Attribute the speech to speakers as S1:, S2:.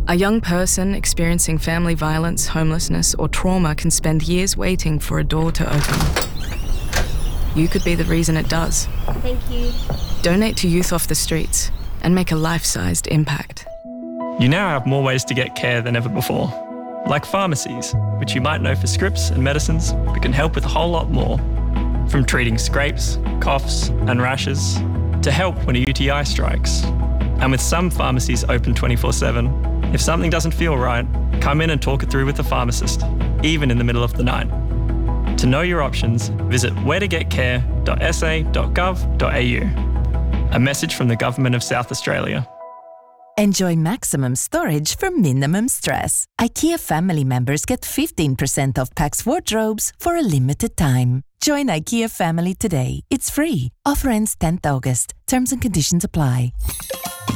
S1: A young person experiencing family violence, homelessness, or trauma can spend years waiting for a door to open. You could be the reason it does.
S2: Thank you.
S1: Donate to Youth Off the Streets and make a life-sized impact.
S3: You now have more ways to get care than ever before, like pharmacies, which you might know for scripts and medicines, but can help with a whole lot more. From treating scrapes, coughs, and rashes, to help when a UTI strikes. And with some pharmacies open 24/7, if something doesn't feel right, come in and talk it through with the pharmacist, even in the middle of the night. To know your options, visit wheretogetcare.sa.gov.au. A message from the Government of South Australia.
S4: Enjoy maximum storage for minimum stress. IKEA family members get 15% off Pax wardrobes for a limited time. Join IKEA family today. It's free. Offer ends 10th August. Terms and conditions apply.